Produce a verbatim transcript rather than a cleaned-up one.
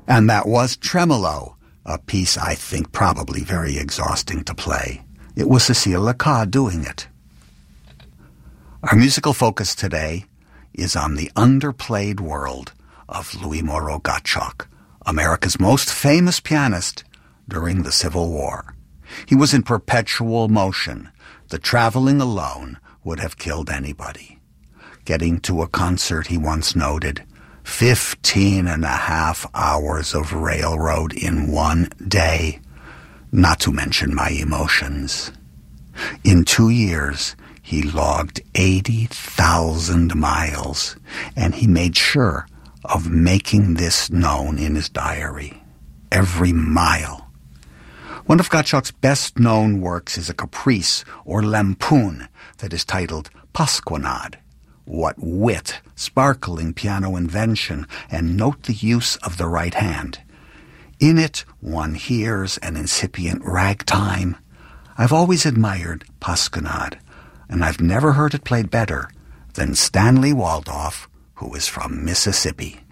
And that was Tremolo, a piece I think probably very exhausting to play. It was Cecile Lecat doing it. Our musical focus today is on the underplayed world of Louis Moreau Gottschalk, America's most famous pianist during the Civil War. He was in perpetual motion. The traveling alone would have killed anybody. Getting to a concert, he once noted, fifteen and a half hours of railroad in one day, not to mention my emotions. In two years, he logged eighty thousand miles, and he made sure of making this known in his diary. Every mile. One of Gottschalk's best-known works is a caprice or lampoon that is titled Pasquinade. What wit, sparkling piano invention, and note the use of the right hand. In it, one hears an incipient ragtime. I've always admired Pasquinade, and I've never heard it played better than Stanley Waldorf, who is from Mississippi.